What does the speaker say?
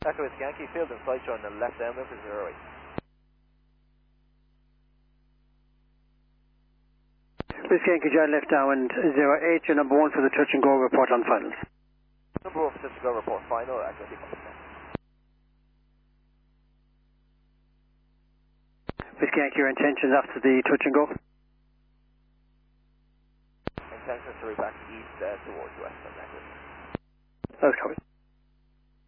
Echo Whiskey Yankee, field and flight show on the left downwind for 08. Whiskey Yankee John left downwind 08, your number 1 for the touch and go report on finals. Number 1 for touch and go report final, Echo Whiskey. Whiskey Yankee, your intentions after the touch and go? Intentions to route back east towards west on Echo Whiskey. That's covered.